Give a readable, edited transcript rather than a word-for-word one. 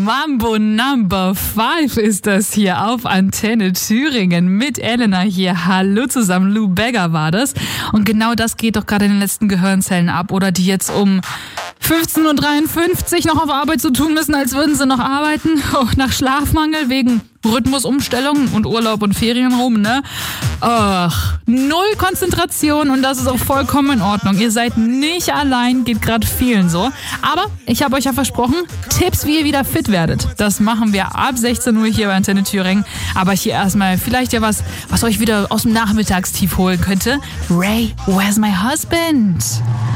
Mambo Number 5 ist das hier auf Antenne Thüringen mit Elena hier. Hallo zusammen, Lou Bega war das. Und genau das geht doch gerade in den letzten Gehirnzellen ab, oder die jetzt um 15.53 Uhr noch auf Arbeit zu tun müssen, als würden sie noch arbeiten. Oh, nach Schlafmangel wegen Rhythmusumstellung und Urlaub und Ferien rum, ne? Ach, null Konzentration, und das ist auch vollkommen in Ordnung. Ihr seid nicht allein, geht gerade vielen so. Aber ich habe euch ja versprochen, Tipps, wie ihr wieder fit werdet. Das machen wir ab 16 Uhr hier bei Antenne Thüringen. Aber hier erstmal vielleicht ja was euch wieder aus dem Nachmittagstief holen könnte. Ray, where's my husband?